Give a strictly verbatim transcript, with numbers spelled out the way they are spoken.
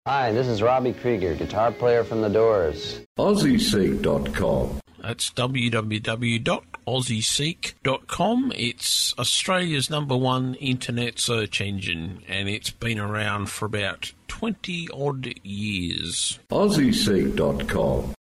Hi, this is Robbie Krieger, guitar player from The Doors. Aussie Seek dot com. That's w w w dot aussie seek dot com. It's Australia's number one internet search engine, and it's been around for about twenty odd years. Aussie Seek dot com.